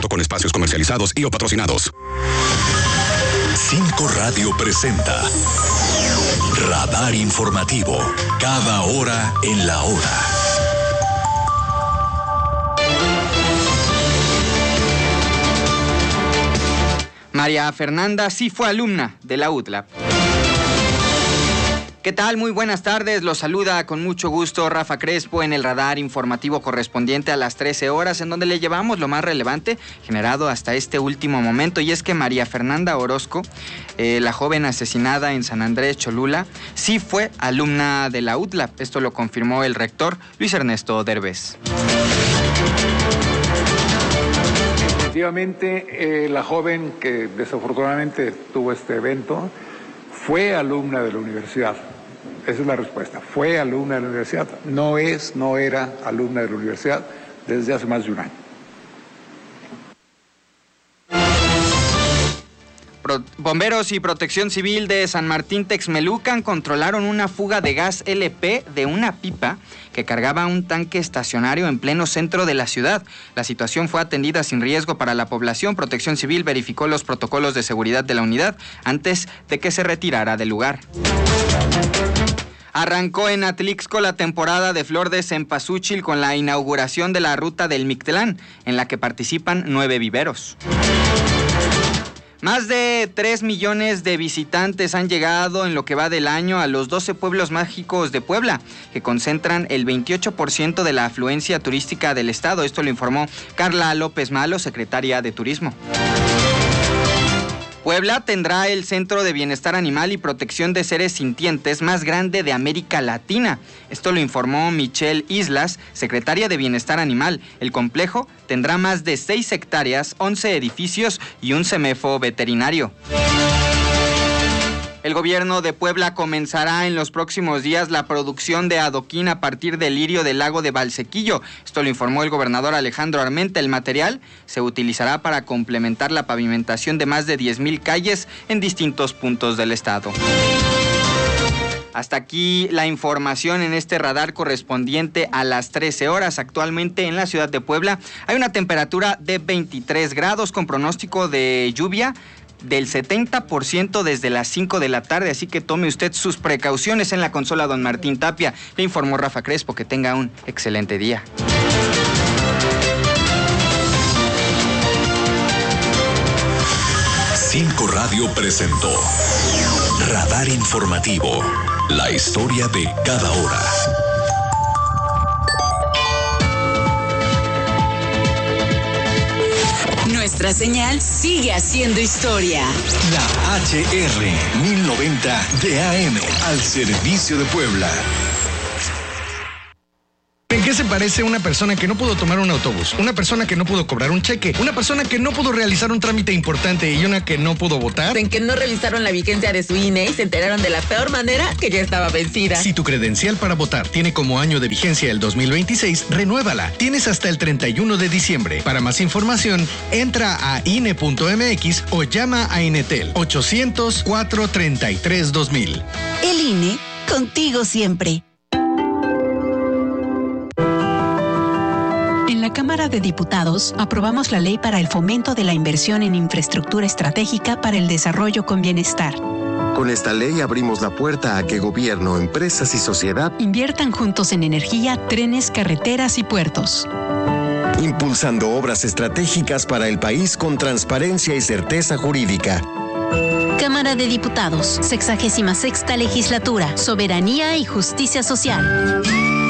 cubriendo con espacios comercializados y o patrocinados. 5 Radio presenta Radar Informativo. Cada hora en la hora. María Fernanda sí fue alumna de la UTLAP. ¿Qué tal? Muy buenas tardes. Los saluda con mucho gusto Rafa Crespo en el radar informativo correspondiente a las 13 horas, en donde le llevamos lo más relevante generado hasta este último momento. Y es que María Fernanda Orozco, la joven asesinada en San Andrés Cholula, sí fue alumna de la UTLAP. Esto lo confirmó el rector Luis Ernesto Derbez. Efectivamente, la joven que desafortunadamente tuvo este evento fue alumna de la universidad. Esa es la respuesta. Fue alumna de la universidad. No era alumna de la universidad desde hace más de un año. Bomberos y Protección Civil de San Martín Texmelucan controlaron una fuga de gas LP de una pipa que cargaba un tanque estacionario en pleno centro de la ciudad. La situación fue atendida sin riesgo para la población. Protección Civil verificó los protocolos de seguridad de la unidad antes de que se retirara del lugar. Arrancó en Atlixco la temporada de Flor de Cempasúchil con la inauguración de la Ruta del Mictlán, en la que participan 9 viveros. Más de 3 millones de visitantes han llegado en lo que va del año a los 12 pueblos mágicos de Puebla, que concentran el 28% de la afluencia turística del estado. Esto lo informó Carla López Malo, secretaria de Turismo. Puebla tendrá el Centro de Bienestar Animal y Protección de Seres Sintientes más grande de América Latina. Esto lo informó Michelle Islas, secretaria de Bienestar Animal. El complejo tendrá más de 6 hectáreas, 11 edificios y un CEMEFO veterinario. El gobierno de Puebla comenzará en los próximos días la producción de adoquín a partir del lirio del lago de Valsequillo. Esto lo informó el gobernador Alejandro Armenta. El material se utilizará para complementar la pavimentación de más de 10,000 calles en distintos puntos del estado. Hasta aquí la información en este radar correspondiente a las 13 horas. Actualmente en la ciudad de Puebla hay una temperatura de 23 grados con pronóstico de lluvia del 70% desde las 5 de la tarde, así que tome usted sus precauciones. En la consola don Martín Tapia, le informó Rafa Crespo. Que tenga un excelente día. Cinco Radio presentó Radar Informativo, la historia de cada hora. Nuestra señal sigue haciendo historia. La HR 1090 de AM, al servicio de Puebla. ¿En qué se parece una persona que no pudo tomar un autobús? Una persona que no pudo cobrar un cheque, una persona que no pudo realizar un trámite importante y una que no pudo votar. En que no revisaron la vigencia de su INE y se enteraron de la peor manera que ya estaba vencida. Si tu credencial para votar tiene como año de vigencia el 2026, renuévala. Tienes hasta el 31 de diciembre. Para más información, entra a INE.mx o llama a Inetel 800-433-2000. El INE, contigo siempre. En la Cámara de Diputados aprobamos la ley para el fomento de la inversión en infraestructura estratégica para el desarrollo con bienestar. Con esta ley abrimos la puerta a que gobierno, empresas y sociedad inviertan juntos en energía, trenes, carreteras y puertos. Impulsando obras estratégicas para el país con transparencia y certeza jurídica. Cámara de Diputados, 66ª Legislatura, Soberanía y Justicia Social.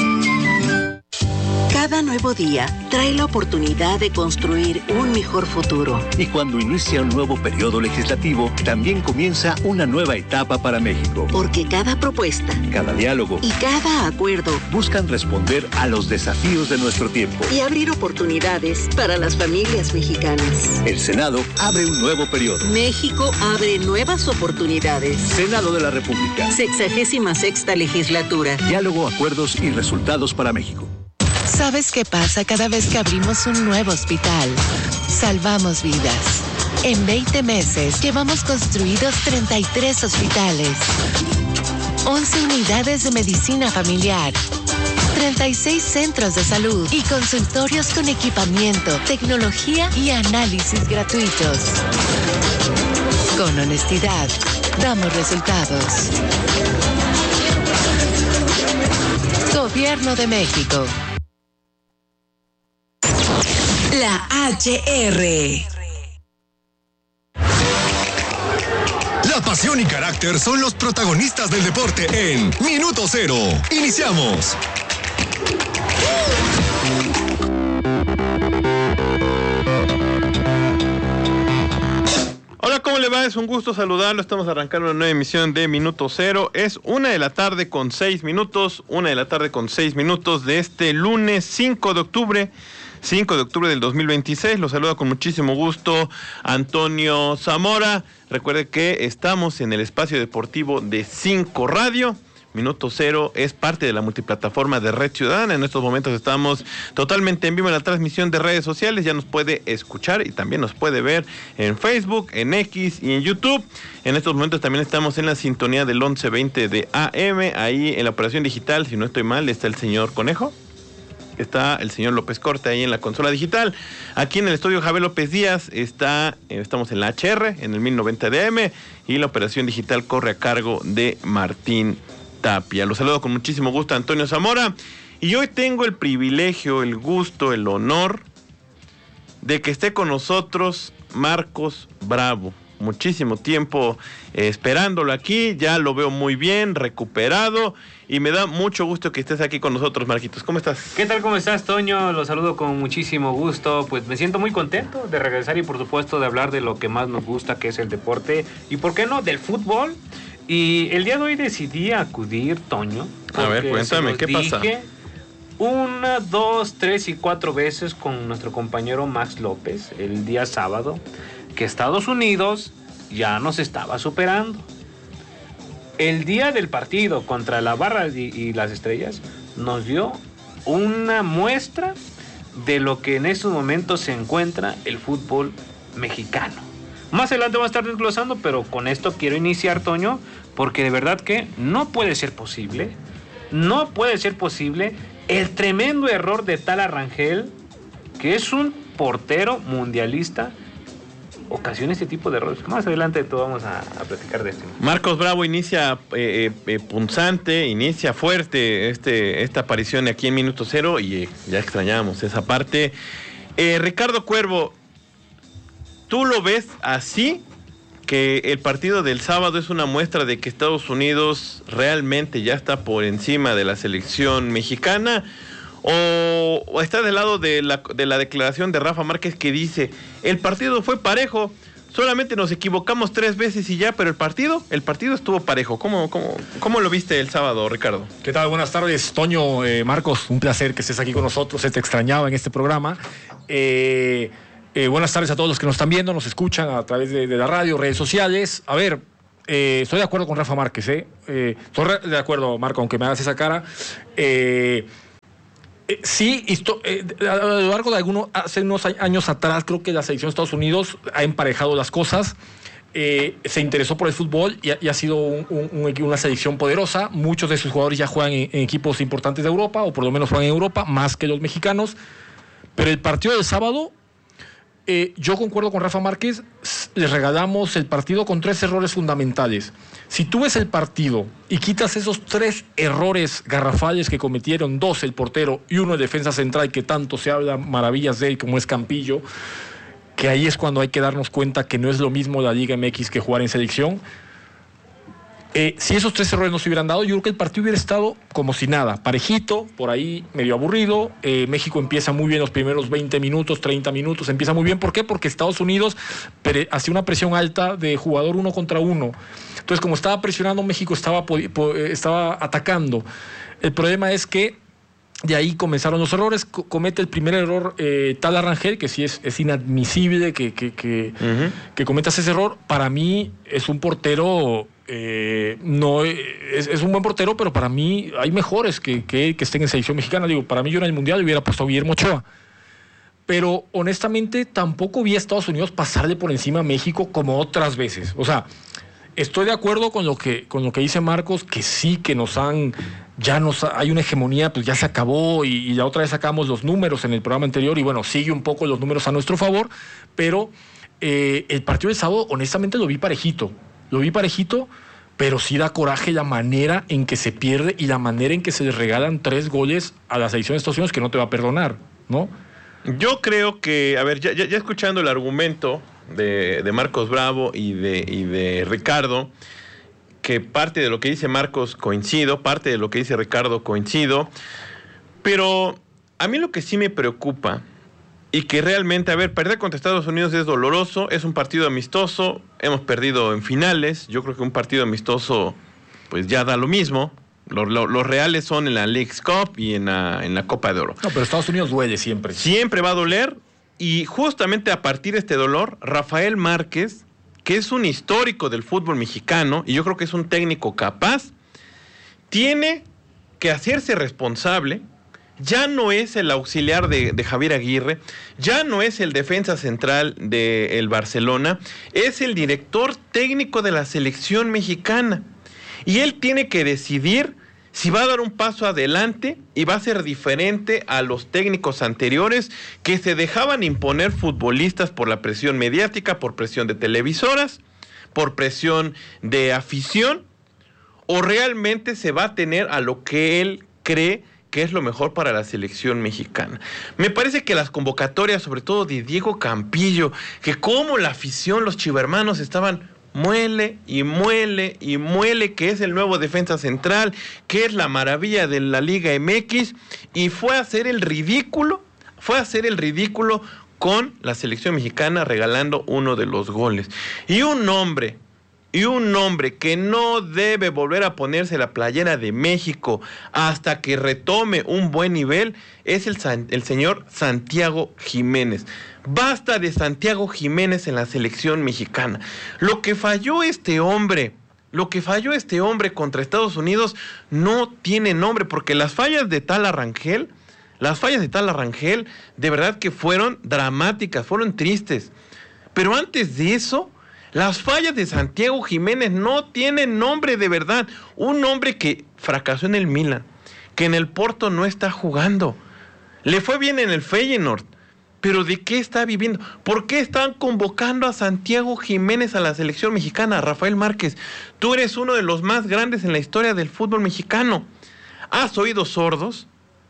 Cada nuevo día trae la oportunidad de construir un mejor futuro. Y cuando inicia un nuevo periodo legislativo, también comienza una nueva etapa para México. Porque cada propuesta, cada diálogo y cada acuerdo buscan responder a los desafíos de nuestro tiempo y abrir oportunidades para las familias mexicanas. El Senado abre un nuevo periodo. México abre nuevas oportunidades. Senado de la República. 66ª Legislatura. Diálogo, acuerdos y resultados para México. ¿Sabes qué pasa cada vez que abrimos un nuevo hospital? Salvamos vidas. En 20 meses llevamos construidos 33 hospitales, 11 unidades de medicina familiar, 36 centros de salud y consultorios con equipamiento, tecnología y análisis gratuitos. Con honestidad, damos resultados. Gobierno de México. La HR. La pasión y carácter son los protagonistas del deporte en Minuto Cero. Iniciamos. Hola, ¿cómo le va? Es un gusto saludarlo. Estamos arrancando una nueva emisión de Minuto Cero. Es 1:00 PM con 6 minutos. 1:00 PM con 6 minutos de este lunes 5 de octubre. 5 de octubre del 2026. Los saluda con muchísimo gusto Antonio Zamora. Recuerde que estamos en el espacio deportivo de 5 Radio. Minuto Cero es parte de la multiplataforma de Red Ciudadana. En estos momentos estamos totalmente en vivo en la transmisión de redes sociales. Ya nos puede escuchar y también nos puede ver en Facebook, en X y en YouTube. En estos momentos también estamos en la sintonía del 1120 de AM. Ahí en la operación digital, si no estoy mal, está el señor Conejo. Está el señor López Corte ahí en la consola digital. Aquí en el estudio Javier López Díaz estamos en la HR, en el 1090 de AM, y la operación digital corre a cargo de Martín Tapia. Los saludo con muchísimo gusto, Antonio Zamora. Y hoy tengo el privilegio, el gusto, el honor de que esté con nosotros Marcos Bravo. Muchísimo tiempo esperándolo aquí, ya lo veo muy bien, recuperado, y me da mucho gusto que estés aquí con nosotros, Marquitos. ¿Cómo estás? ¿Qué tal? ¿Cómo estás, Toño? Los saludo con muchísimo gusto. Pues me siento muy contento de regresar y por supuesto de hablar de lo que más nos gusta, que es el deporte, y ¿por qué no? Del fútbol. Y el día de hoy decidí acudir, Toño. A ver, cuéntame, ¿qué pasa? 1, 2, 3 y 4 veces con nuestro compañero Max López el día sábado, que Estados Unidos ya nos estaba superando. El día del partido contra la Barra y las Estrellas nos dio una muestra de lo que en estos momentos se encuentra el fútbol mexicano. Más adelante vamos a estar desglosando, pero con esto quiero iniciar, Toño, porque de verdad que no puede ser posible el tremendo error de Tala Rangel, que es un portero mundialista, ocasiona este tipo de errores. Más adelante vamos a platicar de esto. Marcos Bravo inicia punzante, inicia fuerte esta aparición aquí en Minuto Cero, y ya extrañamos esa parte. Ricardo Cuervo, ¿tú lo ves así? ¿Que el partido del sábado es una muestra de que Estados Unidos realmente ya está por encima de la selección mexicana? ¿O está del lado de la declaración de Rafa Márquez, que dice, el partido fue parejo, solamente nos equivocamos 3 veces y ya, pero el partido estuvo parejo? ¿Cómo lo viste el sábado, Ricardo? ¿Qué tal? Buenas tardes, Toño, Marcos, un placer que estés aquí con nosotros, se te extrañaba en este programa. Buenas tardes a todos los que nos están viendo, nos escuchan a través de la radio, redes sociales. A ver, estoy de acuerdo con Rafa Márquez, estoy de acuerdo, Marco, aunque me hagas esa cara. Sí, a lo largo de hace unos años atrás, creo que la selección de Estados Unidos ha emparejado las cosas, se interesó por el fútbol y ha sido una selección poderosa. Muchos de sus jugadores ya juegan en equipos importantes de Europa, o por lo menos juegan en Europa, más que los mexicanos. Pero el partido del sábado, yo concuerdo con Rafa Márquez, les regalamos el partido con 3 errores fundamentales. Si tú ves el partido y quitas esos 3 errores garrafales que cometieron, 2 el portero y 1 el defensa central, que tanto se habla maravillas de él, como es Campillo, que ahí es cuando hay que darnos cuenta que no es lo mismo la Liga MX que jugar en selección. Si esos 3 errores no se hubieran dado, yo creo que el partido hubiera estado como si nada, parejito, por ahí medio aburrido. México empieza muy bien los primeros 20 minutos, 30 minutos, empieza muy bien. ¿Por qué? Porque Estados Unidos hacía una presión alta de jugador 1 contra 1. Entonces, como estaba presionando, México estaba atacando. El problema es que de ahí comenzaron los errores. Comete el primer error Tala Rangel, que sí es inadmisible que cometas ese error. Para mí es un portero, no es un buen portero, pero para mí hay mejores que estén en selección mexicana. Digo, para mí yo en el Mundial hubiera puesto a Guillermo Ochoa. Pero honestamente tampoco vi a Estados Unidos pasarle por encima a México como otras veces. O sea, Estoy de acuerdo con lo que dice Marcos, que sí, que hay una hegemonía, pues ya se acabó, y la otra vez sacamos los números en el programa anterior, y bueno, sigue un poco los números a nuestro favor, pero el partido del sábado, honestamente, lo vi parejito, pero sí da coraje la manera en que se pierde y la manera en que se les regalan 3 goles a la selección de Estados Unidos, que no te va a perdonar, ¿no? Yo creo que, a ver, ya escuchando el argumento de Marcos Bravo y de Ricardo, que parte de lo que dice Marcos coincido, parte de lo que dice Ricardo coincido, pero a mí lo que sí me preocupa, y que realmente, a ver, perder contra Estados Unidos es doloroso, es un partido amistoso, hemos perdido en finales, yo creo que un partido amistoso pues ya da lo mismo. Los reales son en la Leagues Cup y en la Copa de Oro. No, pero Estados Unidos duele siempre. Siempre va a doler, y justamente a partir de este dolor, Rafael Márquez, que es un histórico del fútbol mexicano, y yo creo que es un técnico capaz, tiene que hacerse responsable. Ya no es el auxiliar de Javier Aguirre, ya no es el defensa central del Barcelona, es el director técnico de la selección mexicana. Y él tiene que decidir si va a dar un paso adelante y va a ser diferente a los técnicos anteriores que se dejaban imponer futbolistas por la presión mediática, por presión de televisoras, por presión de afición, o realmente se va a tener a lo que él cree que es lo mejor para la selección mexicana. Me parece que las convocatorias, sobre todo de Diego Campillo, que como la afición, los chivermanos estaban muele, que es el nuevo defensa central, que es la maravilla de la Liga MX, y fue a hacer el ridículo con la selección mexicana regalando uno de los goles. Y un hombre que no debe volver a ponerse la playera de México hasta que retome un buen nivel es el señor Santiago Jiménez. Basta de Santiago Jiménez en la selección mexicana. Lo que falló este hombre contra Estados Unidos no tiene nombre, porque las fallas de Tala Rangel, de verdad que fueron dramáticas, fueron tristes. Pero antes de eso, las fallas de Santiago Jiménez no tienen nombre de verdad. Un hombre que fracasó en el Milan, que en el Porto no está jugando. Le fue bien en el Feyenoord, pero ¿de qué está viviendo? ¿Por qué están convocando a Santiago Jiménez a la selección mexicana? Rafael Márquez, tú eres uno de los más grandes en la historia del fútbol mexicano. ¿Has oído sordos?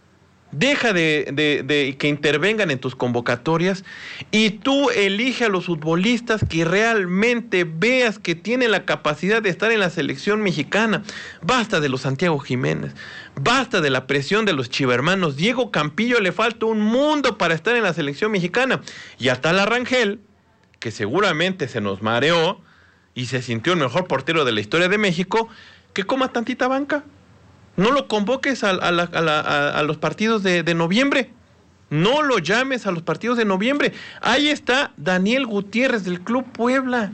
Deja de que intervengan en tus convocatorias y tú elige a los futbolistas que realmente veas que tienen la capacidad de estar en la selección mexicana. Basta de los Santiago Jiménez, basta de la presión de los chivermanos. Diego Campillo le falta un mundo para estar en la selección mexicana. Y a Tala Rangel, que seguramente se nos mareó y se sintió el mejor portero de la historia de México, que coma tantita banca. No lo convoques a los partidos de noviembre. No lo llames a los partidos de noviembre. Ahí está Daniel Gutiérrez del Club Puebla,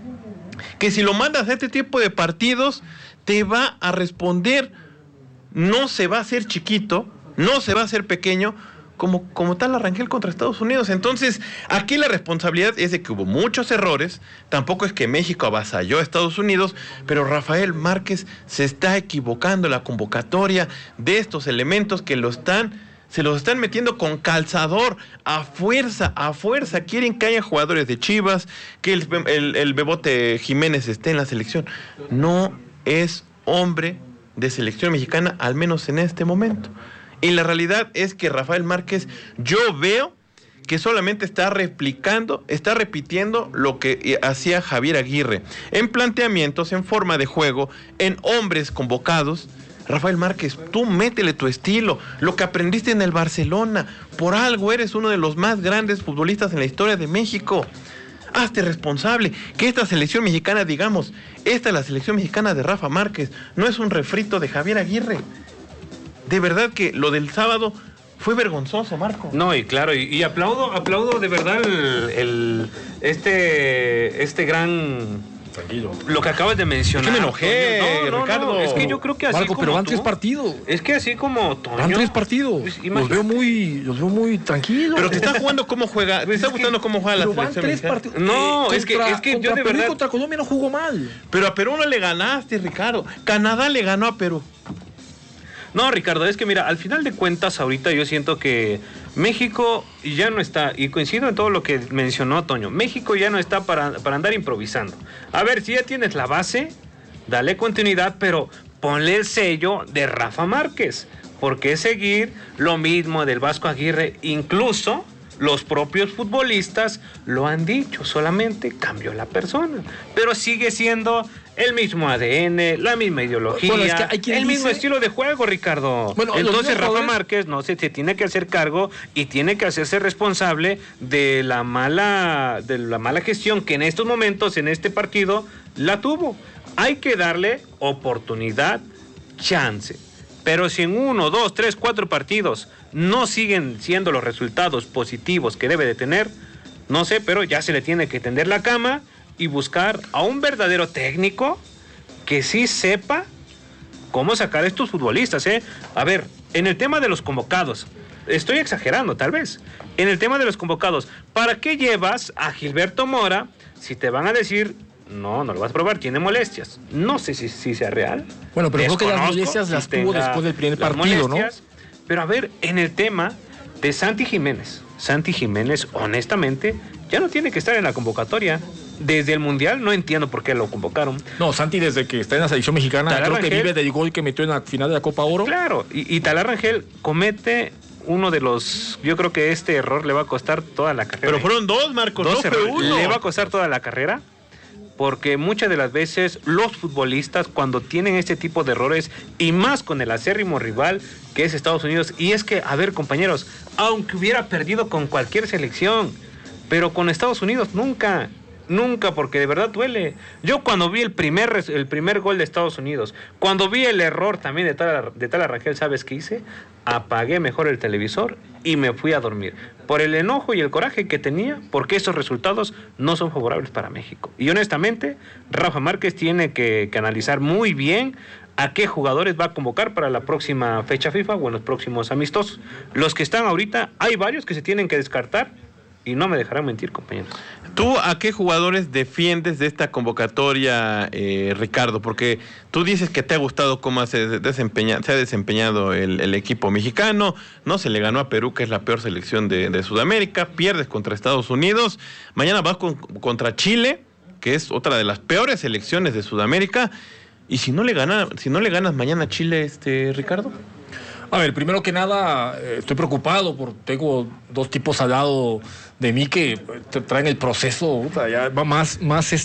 que si lo mandas a este tipo de partidos, te va a responder. No se va a hacer chiquito, no se va a hacer pequeño, como Tala Rangel contra Estados Unidos. Entonces, aquí la responsabilidad es de que hubo muchos errores. Tampoco es que México avasalló a Estados Unidos, pero Rafael Márquez se está equivocando en la convocatoria de estos elementos que se los están metiendo con calzador, a fuerza. Quieren que haya jugadores de Chivas, que el Bebote Jiménez esté en la selección. No es hombre de selección mexicana, al menos en este momento. Y la realidad es que Rafael Márquez, yo veo que solamente está repitiendo lo que hacía Javier Aguirre en planteamientos, en forma de juego, en hombres convocados. Rafael Márquez, tú métele tu estilo, lo que aprendiste en el Barcelona. Por algo eres uno de los más grandes futbolistas en la historia de México. Hazte responsable, que esta selección mexicana, digamos, esta es la selección mexicana de Rafa Márquez, no es un refrito de Javier Aguirre. De verdad que lo del sábado fue vergonzoso, Marco. No, y claro, y aplaudo de verdad este gran tranquilo. Lo que acabas de mencionar. Es que me enojé, Ricardo. No, es que yo creo que así Marco, como pero van tú, 3 partidos. Es que así como Toño. Van 3 partidos. Pues, los veo muy tranquilos. Pero te está jugando cómo juega. Te está gustando cómo juega la van selección 3 mexicana. partidos. No, es que yo de Perú verdad. contra Colombia no jugó mal. Pero a Perú no le ganaste, Ricardo. Canadá le ganó a Perú. No, Ricardo, es que mira, al final de cuentas, ahorita yo siento que México ya no está, y coincido en todo lo que mencionó Toño, México ya no está para andar improvisando. A ver, si ya tienes la base, dale continuidad, pero ponle el sello de Rafa Márquez, porque es seguir lo mismo del Vasco Aguirre, incluso los propios futbolistas lo han dicho, solamente cambió la persona, pero sigue siendo el mismo ADN, la misma ideología, bueno, es que hay quien mismo dice... estilo de juego, Ricardo. Bueno, entonces Rafa Márquez no se tiene que hacer cargo y tiene que hacerse responsable de la mala gestión que en estos momentos, en este partido, la tuvo. Hay que darle oportunidad, chance. Pero si en 1, 2, 3, 4 partidos no siguen siendo los resultados positivos que debe de tener, no sé, pero ya se le tiene que tender la cama y buscar a un verdadero técnico que sí sepa cómo sacar a estos futbolistas, ¿eh? A ver, en el tema de los convocados, estoy exagerando tal vez, en el tema de los convocados, ¿para qué llevas a Gilberto Mora si te van a decir, no lo vas a probar, tiene molestias? No sé si sea real. Bueno, pero creo que las molestias las tuvo después del primer partido, ¿no? Pero a ver, en el tema de Santi Jiménez, honestamente, ya no tiene que estar en la convocatoria. Desde el Mundial no entiendo por qué lo convocaron. No, Santi desde que está en la selección mexicana, creo que vive del gol que metió en la final de la Copa Oro. Claro, y Talar Rangel comete uno de los... Yo creo que este error le va a costar toda la carrera. Pero fueron 2, Marcos, no fue uno. Le va a costar toda la carrera, porque muchas de las veces los futbolistas, cuando tienen este tipo de errores, y más con el acérrimo rival que es Estados Unidos, y es que, a ver, compañeros, aunque hubiera perdido con cualquier selección, pero con Estados Unidos nunca, porque de verdad duele. Yo cuando vi el primer gol de Estados Unidos, cuando vi el error también de Talar Rangel, ¿sabes qué hice? Apagué mejor el televisor y me fui a dormir. Por el enojo y el coraje que tenía, porque esos resultados no son favorables para México. Y honestamente, Rafa Márquez tiene que analizar muy bien a qué jugadores va a convocar para la próxima fecha FIFA o en los próximos amistosos. Los que están ahorita, hay varios que se tienen que descartar. Y no me dejarán mentir, compañeros. ¿Tú a qué jugadores defiendes de esta convocatoria, Ricardo? Porque tú dices que te ha gustado cómo se ha desempeñado el equipo mexicano. No se le ganó a Perú, que es la peor selección de Sudamérica. Pierdes contra Estados Unidos. Mañana vas contra Chile, que es otra de las peores selecciones de Sudamérica. Y si no le ganas mañana a Chile, Ricardo. A ver, primero que nada, estoy preocupado porque tengo 2 tipos al lado de mí que traen el proceso, ya va más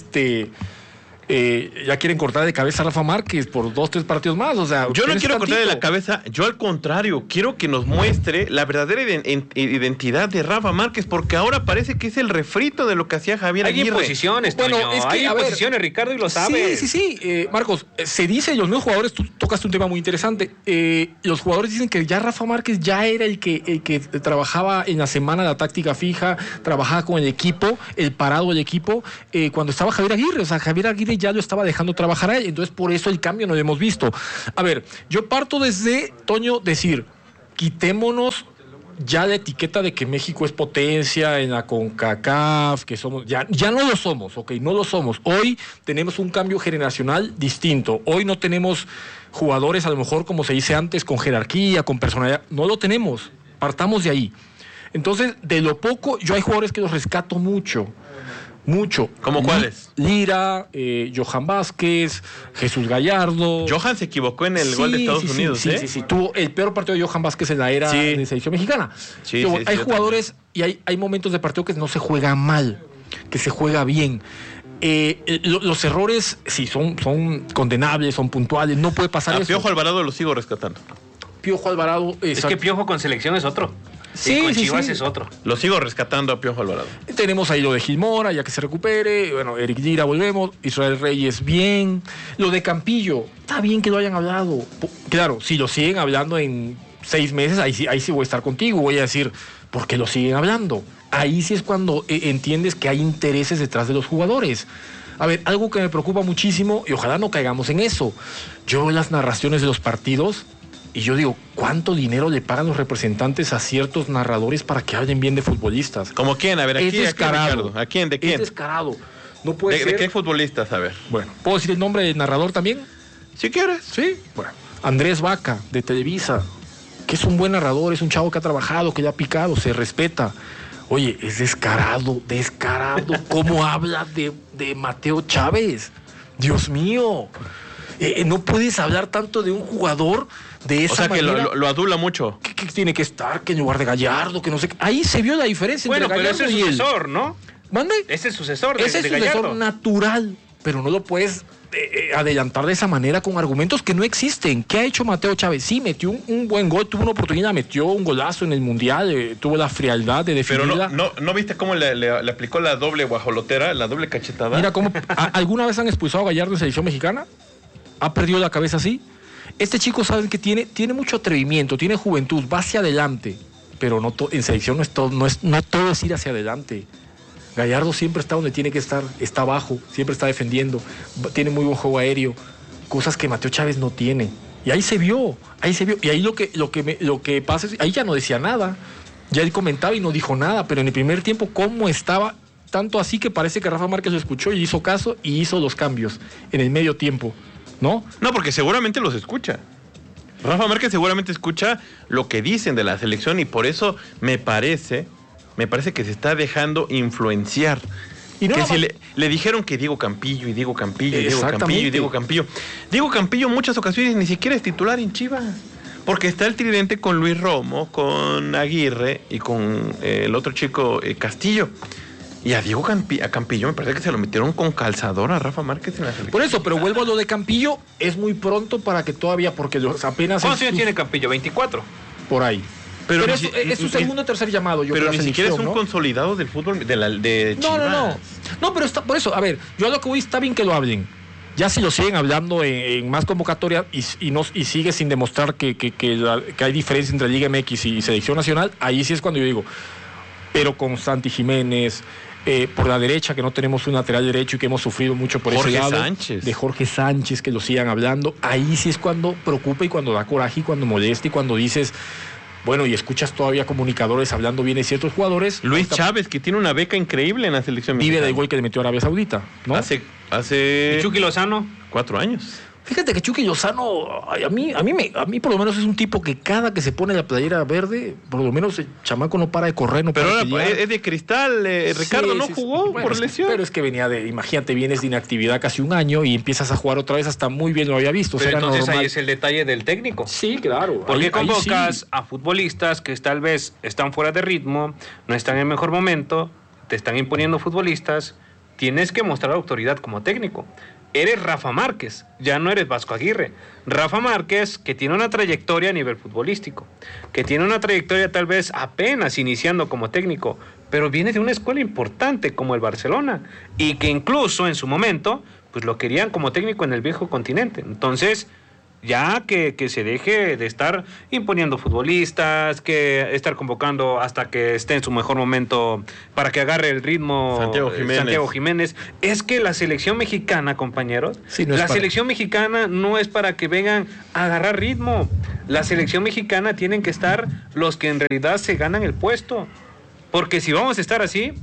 ya quieren cortar de cabeza a Rafa Márquez por 2, 3 partidos más, o sea... Yo no quiero cortar de la cabeza, yo al contrario, quiero que nos muestre la verdadera identidad de Rafa Márquez, porque ahora parece que es el refrito de lo que hacía Javier Aguirre. Hay imposiciones, Toño. Bueno, es que, hay imposiciones, Ricardo, y lo sabe. Sí. Marcos, se dice, los nuevos jugadores, tú tocaste un tema muy interesante, los jugadores dicen que ya Rafa Márquez ya era el que trabajaba en la semana de la táctica fija, trabajaba con el equipo, el parado del equipo, cuando estaba Javier Aguirre, o sea, Javier Aguirre ya lo estaba dejando trabajar a él, entonces por eso el cambio no lo hemos visto. A ver, yo parto desde, Toño, decir, quitémonos ya la etiqueta de que México es potencia en la CONCACAF, que somos, ya no lo somos, ok, no lo somos. Hoy tenemos un cambio generacional distinto, hoy no tenemos jugadores a lo mejor como se dice antes, con jerarquía, con personalidad, no lo tenemos, partamos de ahí. Entonces, de lo poco, yo hay jugadores que los rescato mucho. ¿Cómo cuáles? Lira, Johan Vázquez, Jesús Gallardo. Johan se equivocó en el gol de Estados Unidos, Sí, tuvo el peor partido de Johan Vázquez en la era de selección mexicana. Hay jugadores y hay momentos de partido que no se juega mal, que se juega bien. Los errores, sí, son condenables, son puntuales, no puede pasar eso. A Piojo Alvarado lo sigo rescatando. Piojo Alvarado... Es que Piojo con selección es otro. Sí, con Chivas es otro. Lo sigo rescatando a Piojo Alvarado. Tenemos ahí lo de Gil Mora, ya que se recupere. Bueno, Eric Lira, volvemos. Israel Reyes, bien. Lo de Campillo, está bien que lo hayan hablado. Claro, si lo siguen hablando en 6 meses, ahí sí voy a estar contigo. Voy a decir, ¿por qué lo siguen hablando? Ahí sí es cuando entiendes que hay intereses detrás de los jugadores. A ver, algo que me preocupa muchísimo, y ojalá no caigamos en eso. Yo veo las narraciones de los partidos y yo digo, ¿cuánto dinero le pagan los representantes a ciertos narradores para que hablen bien de futbolistas? ¿Como quién? A ver, aquí, es descarado. ¿A quién? ¿De quién? Es descarado. No puede ser. ¿De qué futbolistas? A ver. Bueno, ¿puedo decir el nombre del narrador también? Si quieres. Sí. Bueno, Andrés Vaca, de Televisa, que es un buen narrador, es un chavo que ha trabajado, que ya ha picado, se respeta. Oye, es descarado. ¿Cómo habla de Mateo Chávez? Dios mío. No puedes hablar tanto de un jugador de esa manera. O sea, que lo adula mucho. Que tiene que estar, que en lugar de Gallardo, que no sé qué. Ahí se vio la diferencia entre Gallardo y él. Bueno, pero ese es sucesor, ¿no? ¿Mande? Ese es sucesor de Ese es Gallardo. sucesor natural, pero no lo puedes adelantar de esa manera con argumentos que no existen. ¿Qué ha hecho Mateo Chávez? Sí, metió un buen gol, tuvo una oportunidad, metió un golazo en el Mundial, tuvo la frialdad de definirla. Pero ¿no viste cómo le aplicó la doble guajolotera, la doble cachetada? Mira cómo ¿alguna vez han expulsado a Gallardo en selección mexicana? ¿Ha perdido la cabeza así? Este chico, saben que tiene mucho atrevimiento, tiene juventud, va hacia adelante, pero en selección no todo es ir hacia adelante. Gallardo siempre está donde tiene que estar, está abajo, siempre está defendiendo, tiene muy buen juego aéreo, cosas que Mateo Chávez no tiene. Y ahí se vio. Y ahí lo que pasa es, ahí ya no decía nada, ya él comentaba y no dijo nada, pero en el primer tiempo, ¿cómo estaba? Tanto así que parece que Rafa Márquez lo escuchó y hizo caso y hizo los cambios en el medio tiempo, ¿no? No, porque seguramente los escucha. Rafa Márquez seguramente escucha lo que dicen de la selección y por eso me parece que se está dejando influenciar. Y no, que si le dijeron que Diego Campillo y Diego Campillo y Diego Campillo y Diego Campillo. Diego Campillo en muchas ocasiones ni siquiera es titular en Chivas. Porque está el tridente con Luis Romo, con Aguirre y con el otro chico Castillo. Y a Campillo me parece que se lo metieron con calzador a Rafa Márquez en la selección. Por eso, pero vuelvo a lo de Campillo, es muy pronto para que todavía, porque apenas... ¿Cuántos años tiene Campillo? 24. Por ahí. Pero es su segundo o tercer llamado. Pero ni siquiera es un consolidado del fútbol de Chivas. No, pero está, por eso, a ver, yo a lo que voy, está bien que lo hablen. Ya si lo siguen hablando en más convocatoria y sigue sin demostrar que hay diferencia entre Liga MX y Selección Nacional, ahí sí es cuando yo digo, pero con Santi Jiménez, por la derecha, que no tenemos un lateral derecho y que hemos sufrido mucho por ese lado. De Jorge Sánchez, que lo sigan hablando, ahí sí es cuando preocupa y cuando da coraje y cuando molesta y cuando dices... Bueno, y escuchas todavía comunicadores hablando bien de ciertos jugadores. Luis Chávez, que tiene una beca increíble en la selección mexicana. Vive del gol que le metió a Arabia Saudita, ¿no? Hace ¿Y Chucky Lozano? 4 años. Fíjate que Chucky Lozano, a mí por lo menos es un tipo que cada que se pone la playera verde, por lo menos el chamaco no para de correr, no pero para ahora es de cristal, Ricardo no jugó por lesión. Pero es que venía imagínate, vienes de inactividad casi un año y empiezas a jugar otra vez, hasta muy bien lo había visto. Pero entonces ahí es el detalle del técnico. Sí, claro. ¿Por qué convocas a futbolistas que tal vez están fuera de ritmo, no están en el mejor momento, te están imponiendo futbolistas? Tienes que mostrar autoridad como técnico. Eres Rafa Márquez, ya no eres Vasco Aguirre. Rafa Márquez, que tiene una trayectoria a nivel futbolístico, que tiene una trayectoria tal vez apenas iniciando como técnico, pero viene de una escuela importante como el Barcelona, y que incluso en su momento, pues lo querían como técnico en el viejo continente. Entonces, ya que se deje de estar imponiendo futbolistas, que estar convocando hasta que esté en su mejor momento para que agarre el ritmo Santiago Jiménez. Es que la selección mexicana, compañeros, selección mexicana no es para que vengan a agarrar ritmo. La selección mexicana tienen que estar los que en realidad se ganan el puesto. Porque si vamos a estar así,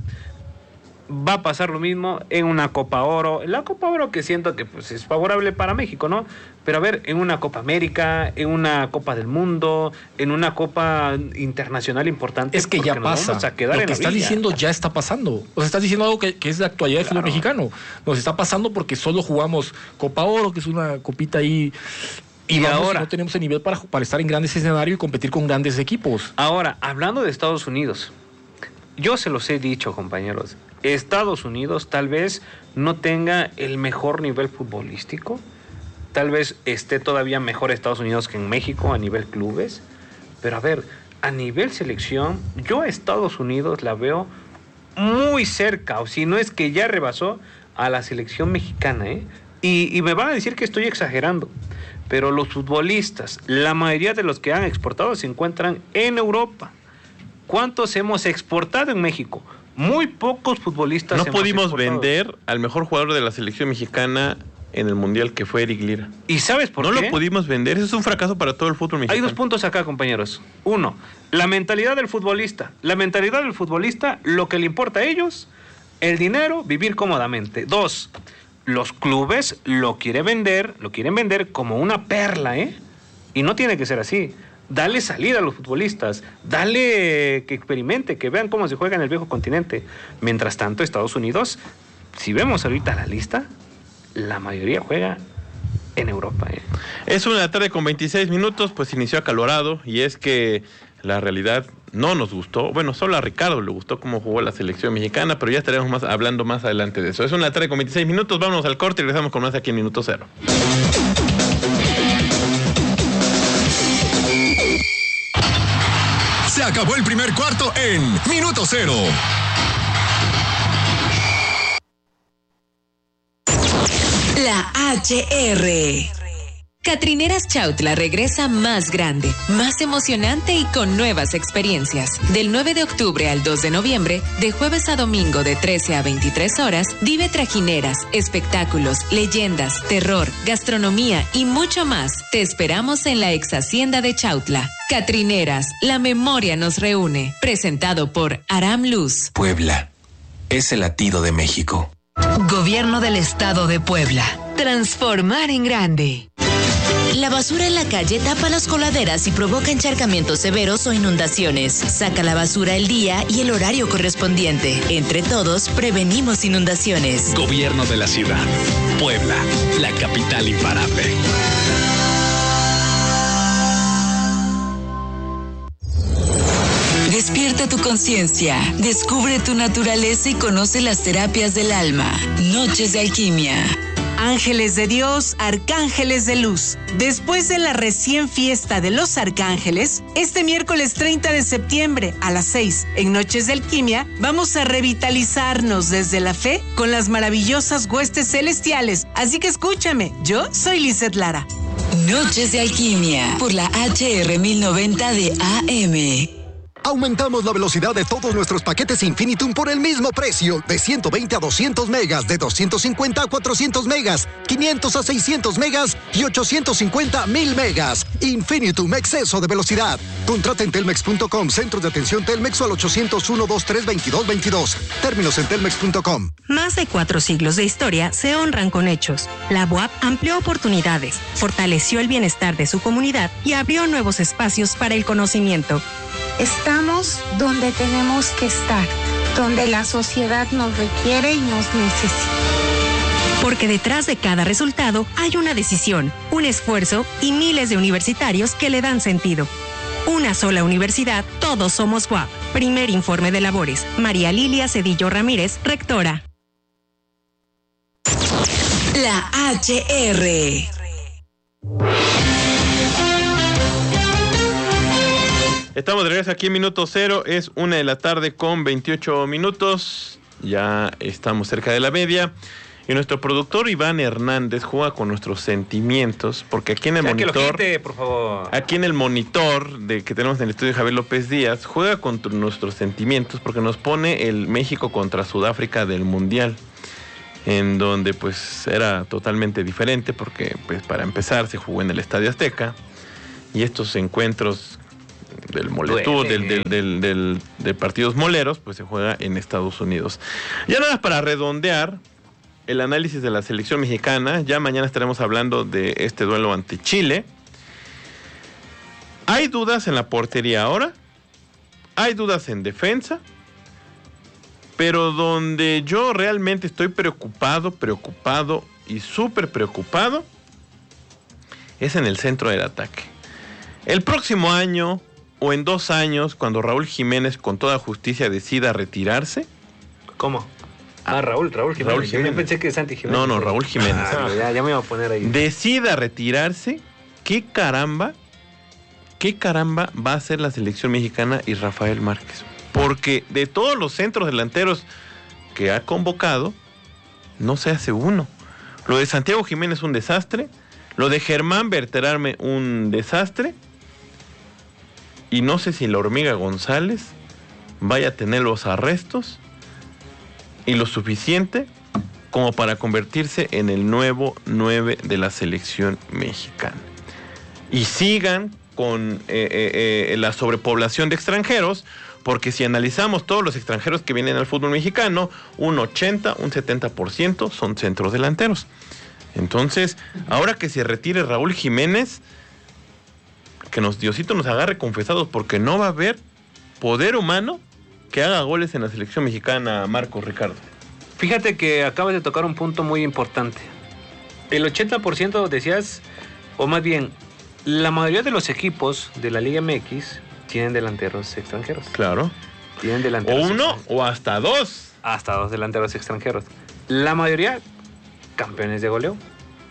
va a pasar lo mismo en una Copa Oro. La Copa Oro que siento que pues, es favorable para México, ¿no? Pero a ver, en una Copa América, en una Copa del Mundo, en una Copa internacional importante. Es que ya pasa. Lo que estás diciendo ya está pasando. O sea, estás diciendo algo que es de actualidad del fútbol mexicano. Nos está pasando porque solo jugamos Copa Oro, que es una copita ahí. Y ahora no tenemos el nivel para estar en grandes escenarios y competir con grandes equipos. Ahora, hablando de Estados Unidos, yo se los he dicho, compañeros. Estados Unidos tal vez no tenga el mejor nivel futbolístico, tal vez esté todavía mejor Estados Unidos que en México a nivel clubes, pero a ver, a nivel selección, yo a Estados Unidos la veo muy cerca, o si no es que ya rebasó a la selección mexicana, y me van a decir que estoy exagerando, pero los futbolistas, la mayoría de los que han exportado se encuentran en Europa. ¿Cuántos hemos exportado en México? Muy pocos futbolistas. No pudimos vender al mejor jugador de la selección mexicana en el Mundial, que fue Eric Lira. ¿Y sabes por qué? No lo pudimos vender. Eso es un fracaso para todo el fútbol mexicano. Hay 2 puntos acá, compañeros. 1, la mentalidad del futbolista. La mentalidad del futbolista, lo que le importa a ellos, el dinero, vivir cómodamente. 2, los clubes lo quieren vender como una perla, ¿eh? Y no tiene que ser así. Dale salida a los futbolistas, dale que experimente, que vean cómo se juega en el viejo continente. Mientras tanto, Estados Unidos, si vemos ahorita la lista, la mayoría juega en Europa. Es 1:26 p.m, pues inició acalorado, y es que la realidad no nos gustó. Bueno, solo a Ricardo le gustó cómo jugó la selección mexicana, pero ya estaremos hablando más adelante de eso. Es 1:26 p.m, vámonos al corte y regresamos con más aquí en Minuto Cero. Se acabó el primer cuarto en Minuto Cero. La HR. Catrineras Chautla regresa más grande, más emocionante y con nuevas experiencias. Del 9 de octubre al 2 de noviembre, de jueves a domingo de 13 a 23 horas, vive trajineras, espectáculos, leyendas, terror, gastronomía y mucho más. Te esperamos en la ex hacienda de Chautla. Catrineras, la memoria nos reúne. Presentado por Aram Luz. Puebla es el latido de México. Gobierno del Estado de Puebla. Transformar en grande. La basura en la calle tapa las coladeras y provoca encharcamientos severos o inundaciones. Saca la basura el día y el horario correspondiente. Entre todos, prevenimos inundaciones. Gobierno de la ciudad. Puebla, la capital imparable. Despierta tu conciencia, descubre tu naturaleza y conoce las terapias del alma. Noches de alquimia. Ángeles de Dios, arcángeles de luz. Después de la recién fiesta de los arcángeles, este miércoles 30 de septiembre a las 6, en Noches de Alquimia, vamos a revitalizarnos desde la fe con las maravillosas huestes celestiales. Así que escúchame, yo soy Lizeth Lara. Noches de Alquimia, por la HR 1090 de AM. Aumentamos la velocidad de todos nuestros paquetes Infinitum por el mismo precio, de 120 a 200 megas, de 250 a 400 megas, 500 a 600 megas y 850 a 1000 megas. Infinitum, exceso de velocidad. Contrata en telmex.com, centros de atención Telmex o al 801-232-2222. Términos en telmex.com. Más de 4 siglos de historia se honran con hechos. La UAP amplió oportunidades, fortaleció el bienestar de su comunidad y abrió nuevos espacios para el conocimiento. Estamos donde tenemos que estar, donde la sociedad nos requiere y nos necesita. Porque detrás de cada resultado hay una decisión, un esfuerzo y miles de universitarios que le dan sentido. Una sola universidad, todos somos UAP. Primer informe de labores. María Lilia Cedillo Ramírez, rectora. La HR. Estamos de regreso aquí en Minuto Cero, es 1:28 p.m. Ya estamos cerca de la media. Y nuestro productor Iván Hernández juega con nuestros sentimientos, porque aquí en el monitor, que lo quite, por favor. Aquí en el monitor que tenemos en el estudio Javier López Díaz, juega con nuestros sentimientos porque nos pone el México contra Sudáfrica del Mundial, en donde pues era totalmente diferente, porque pues para empezar se jugó en el Estadio Azteca, y estos encuentros del moletud, de partidos moleros, pues se juega en Estados Unidos. Ya nada más para redondear el análisis de la selección mexicana, ya mañana estaremos hablando de este duelo ante Chile. Hay dudas en la portería ahora, hay dudas en defensa, pero donde yo realmente estoy preocupado y súper preocupado es en el centro del ataque. El próximo año o en 2 años, cuando Raúl Jiménez con toda justicia decida retirarse. ¿Cómo? Raúl Jiménez. Yo pensé que Santi Jiménez. No, Raúl Jiménez. Ya me iba a poner ahí. Decida retirarse, ¿qué caramba va a hacer la selección mexicana y Rafael Márquez? Porque de todos los centros delanteros que ha convocado, no se hace uno. Lo de Santiago Jiménez un desastre, lo de Germán Berterame un desastre, y no sé si la Hormiga González vaya a tener los arrestos y lo suficiente como para convertirse en el nuevo 9 de la selección mexicana. Y sigan con la sobrepoblación de extranjeros, porque si analizamos todos los extranjeros que vienen al fútbol mexicano, un 80, un 70% son centros delanteros. Entonces, ahora que se retire Raúl Jiménez, que Diosito nos agarre confesados, porque no va a haber poder humano que haga goles en la selección mexicana, Marcos, Ricardo. Fíjate que acabas de tocar un punto muy importante. El 80% decías, o más bien, la mayoría de los equipos de la Liga MX tienen delanteros extranjeros. Claro. Tienen delanteros. O uno o hasta dos. Hasta dos delanteros extranjeros. La mayoría, campeones de goleo.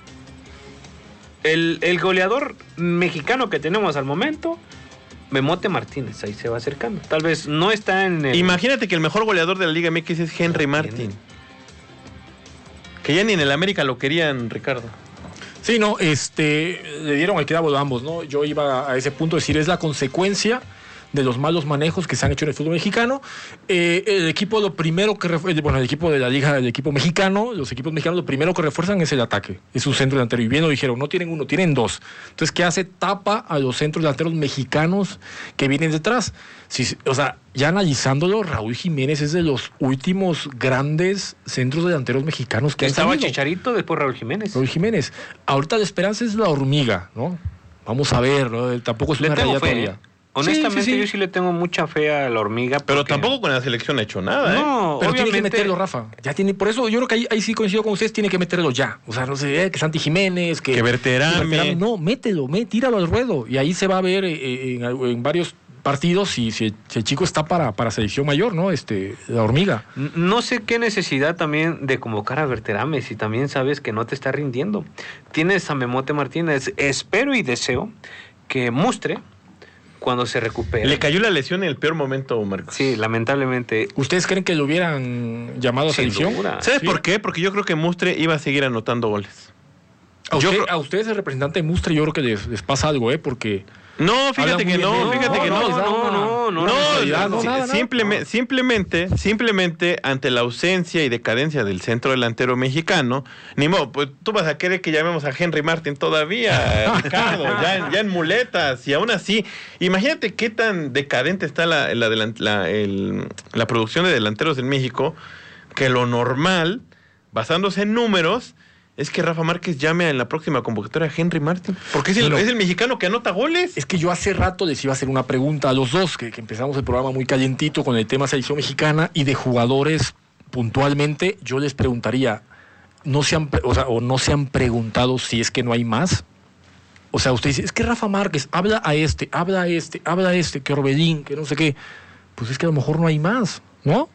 El goleador mexicano que tenemos al momento, Memote Martínez, ahí se va acercando. Tal vez no está en el... Imagínate que el mejor goleador de la Liga MX es Henry Martin. Que ya ni en el América lo querían, Ricardo. Sí, no, le dieron el clavo a ambos, ¿no? Yo iba a ese punto de decir, es la consecuencia de los malos manejos que se han hecho en el fútbol mexicano. El equipo, lo primero que el equipo de la liga, el equipo mexicano, los equipos mexicanos, lo primero que refuerzan es el ataque, es un centro delantero. Y bien lo dijeron, no tienen uno, tienen dos. Entonces, ¿qué hace? Tapa a los centros delanteros mexicanos que vienen detrás. O sea, ya analizándolo, Raúl Jiménez es de los últimos grandes centros delanteros mexicanos que estaba han salido. Chicharito, después Raúl Jiménez. Raúl Jiménez. Ahorita la esperanza es la hormiga, ¿no? Vamos a ver, ¿no? Tampoco es una realidad todavía. Honestamente, sí. Yo sí le tengo mucha fe a la hormiga. Pero tampoco con la selección ha hecho nada, No, pero obviamente... tiene que meterlo, Rafa. Ya tiene, por eso yo creo que ahí sí coincido con ustedes, tiene que meterlo ya. O sea, no sé, que Santi Jiménez, que Berterame. No, mételo, tíralo al ruedo. Y ahí se va a ver en varios partidos si el chico está para selección mayor, ¿no? La hormiga. No sé qué necesidad también de convocar a Berterame si también sabes que no te está rindiendo. Tienes a Memote Martínez. Espero y deseo que Mustre, cuando se recupere. Le cayó la lesión en el peor momento, Marcos. Sí, lamentablemente. ¿Ustedes creen que lo hubieran llamado a selección? ¿Sabes por qué? Porque yo creo que Mustre iba a seguir anotando goles. A ustedes, el representante de Mustre, yo creo que les pasa algo, porque... No, fíjate que no. Simplemente ante la ausencia y decadencia del centro delantero mexicano, ni modo, pues tú vas a querer que llamemos a Henry Martin todavía, Ricardo, ya en muletas, y aún así, imagínate qué tan decadente está la producción de delanteros en México, que lo normal, basándose en números, es que Rafa Márquez llame en la próxima convocatoria a Henry Martin. Porque es el mexicano que anota goles. Es que yo hace rato les iba a hacer una pregunta a los dos, que empezamos el programa muy calientito con el tema selección mexicana y de jugadores puntualmente. Yo les preguntaría, ¿no se han preguntado si es que no hay más? O sea, usted dice, es que Rafa Márquez habla a este, que Orbelín, que no sé qué. Pues es que a lo mejor no hay más, ¿no?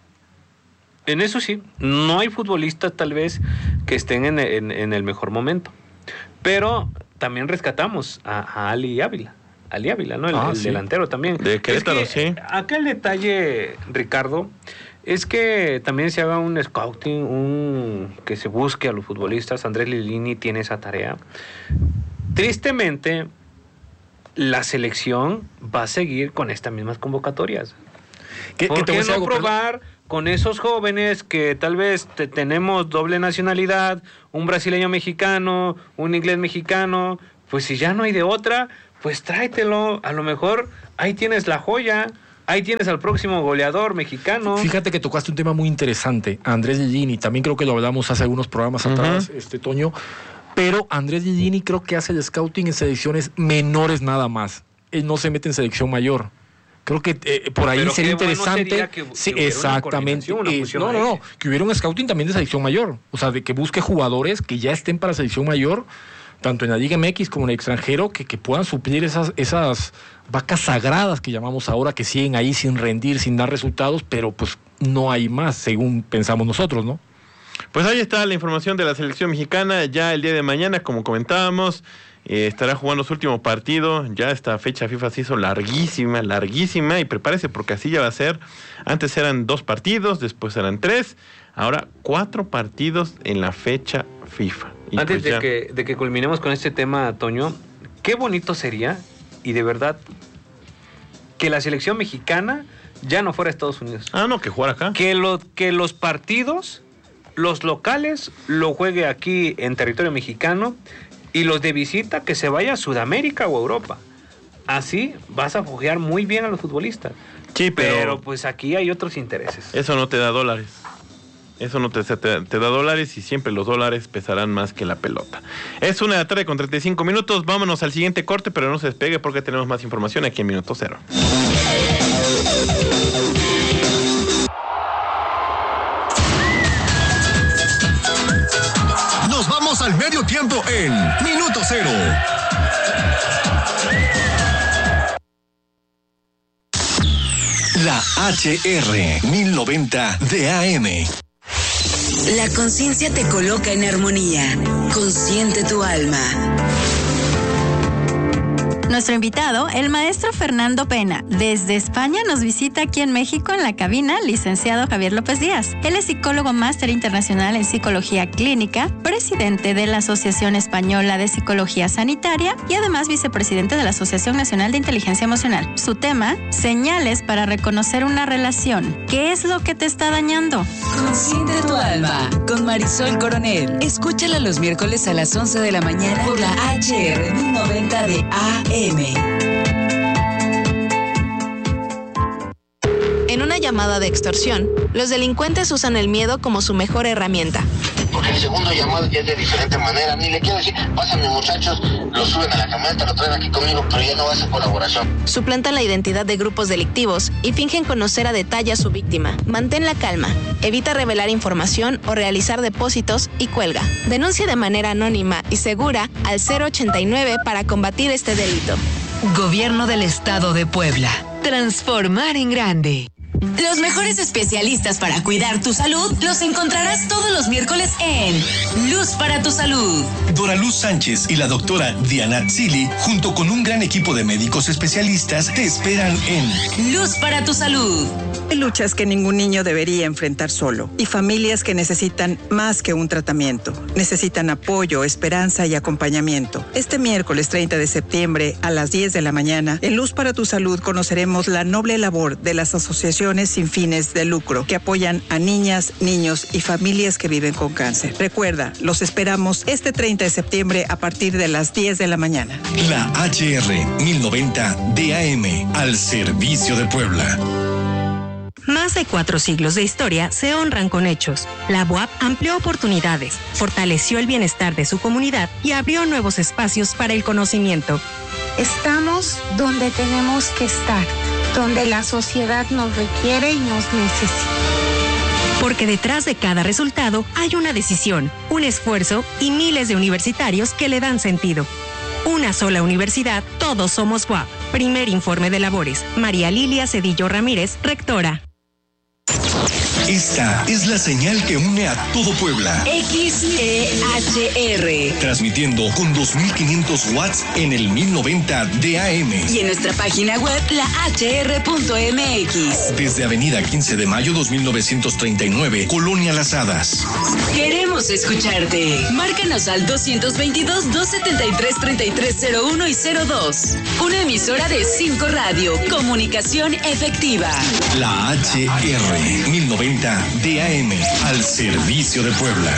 En eso sí, no hay futbolistas tal vez que estén en el mejor momento. Pero también rescatamos a Ali Ávila. Ali Ávila, ¿no? El delantero también. De Querétaro, sí. Acá el detalle, Ricardo, es que también se haga un scouting, que se busque a los futbolistas. Andrés Lilini tiene esa tarea. Tristemente, la selección va a seguir con estas mismas convocatorias. ¿Por qué no probar con esos jóvenes que tal vez tenemos doble nacionalidad, un brasileño mexicano, un inglés mexicano? Pues si ya no hay de otra, pues tráetelo. A lo mejor ahí tienes la joya, ahí tienes al próximo goleador mexicano. Fíjate que tocaste un tema muy interesante, Andrés Lilini. También creo que lo hablamos hace algunos programas atrás, Toño. Pero Andrés Lilini creo que hace el scouting en selecciones menores nada más. Él no se mete en selección mayor. Creo que por ahí sería interesante. Sí, exactamente. Que hubiera un scouting también de selección mayor. O sea, de que busque jugadores que ya estén para selección mayor, tanto en la Liga MX como en el extranjero, que puedan suplir esas vacas sagradas que llamamos ahora, que siguen ahí sin rendir, sin dar resultados, pero pues no hay más, según pensamos nosotros, ¿no? Pues ahí está la información de la selección mexicana. Ya el día de mañana, como comentábamos, estará jugando su último partido. Ya esta fecha FIFA se hizo larguísima, y prepárese porque así ya va a ser. Antes eran 2 partidos, después eran 3, ahora 4 partidos en la fecha FIFA. Y antes pues de que culminemos con este tema, Toño, qué bonito sería, y de verdad, que la selección mexicana ya no fuera a Estados Unidos. Ah, no, que jugar acá. Que los partidos, los locales, lo juegue aquí en territorio mexicano y los de visita que se vaya a Sudamérica o Europa. Así vas a foguear muy bien a los futbolistas. Sí, pero pues aquí hay otros intereses. Eso no te da dólares. Eso no te da dólares y siempre los dólares pesarán más que la pelota. Es 1:00 con 35 minutos. Vámonos al siguiente corte, pero no se despegue porque tenemos más información aquí en Minuto Cero. Nos vamos al medio tiempo en Minuto Cero. La HR 1090 de AM. La conciencia te coloca en armonía. Consciente tu alma. Nuestro invitado, el maestro Fernando Pena, desde España nos visita aquí en México en la cabina, licenciado Javier López Díaz. Él es psicólogo máster internacional en psicología clínica, presidente de la Asociación Española de Psicología Sanitaria y además vicepresidente de la Asociación Nacional de Inteligencia Emocional. Su tema, señales para reconocer una relación. ¿Qué es lo que te está dañando? Consciente tu alma, con Marisol Coronel. Escúchala los miércoles a las 11 de la mañana por la HR 1090 de AM. En una llamada de extorsión, los delincuentes usan el miedo como su mejor herramienta. Porque el segundo llamado ya es de diferente manera. Ni le quiero decir, pásenme muchachos, lo suben a la camioneta, lo traen aquí conmigo, pero ya no va a ser colaboración. Suplantan la identidad de grupos delictivos y fingen conocer a detalle a su víctima. Mantén la calma, evita revelar información o realizar depósitos y cuelga. Denuncia de manera anónima y segura al 089 para combatir este delito. Gobierno del Estado de Puebla. Transformar en grande. Los mejores especialistas para cuidar tu salud los encontrarás todos los miércoles en Luz para tu Salud. Dora Luz Sánchez y la doctora Diana Tzili, junto con un gran equipo de médicos especialistas, te esperan en Luz para tu Salud. Hay luchas que ningún niño debería enfrentar solo y familias que necesitan más que un tratamiento. Necesitan apoyo, esperanza y acompañamiento. Este miércoles 30 de septiembre a las 10 de la mañana, en Luz para tu Salud conoceremos la noble labor de las asociaciones sin fines de lucro que apoyan a niñas, niños y familias que viven con cáncer. Recuerda, los esperamos este 30 de septiembre a partir de las 10 de la mañana. La HR 1090 DAM, al servicio de Puebla. Más de 4 siglos de historia se honran con hechos. La BUAP amplió oportunidades, fortaleció el bienestar de su comunidad y abrió nuevos espacios para el conocimiento. Estamos donde tenemos que estar, donde la sociedad nos requiere y nos necesita. Porque detrás de cada resultado hay una decisión, un esfuerzo y miles de universitarios que le dan sentido. Una sola universidad, todos somos UAP. Primer informe de labores. María Lilia Cedillo Ramírez, rectora. Esta es la señal que une a todo Puebla. XEHR. Transmitiendo con 2500 watts en el 1090 DAM. Y en nuestra página web, lahr.mx. Desde Avenida 15 de Mayo 2939, Colonia Las Hadas. Queremos escucharte. Márcanos al 222-273-3301 y 02. Una emisora de 5 Radio. Comunicación efectiva. La HR 1090 DAM, al servicio de Puebla.